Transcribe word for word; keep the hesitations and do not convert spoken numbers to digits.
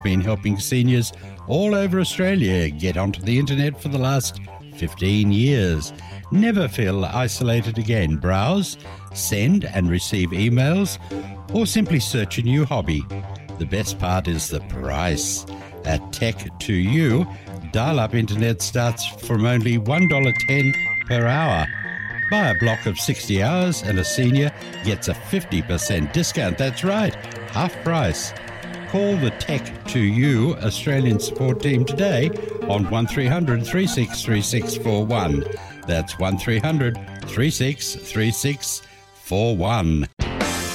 been helping seniors all over Australia get onto the internet for the last fifteen years. Never feel isolated again. Browse, send and receive emails, or simply search a new hobby. The best part is the price. At Tech to You, dial-up internet starts from only one dollar ten per hour. Buy a block of sixty hours and a senior gets a fifty percent discount. That's right, half price. Call the Tech to You Australian support team today on one three hundred, three six three six four one. That's one three hundred, three six three six four one.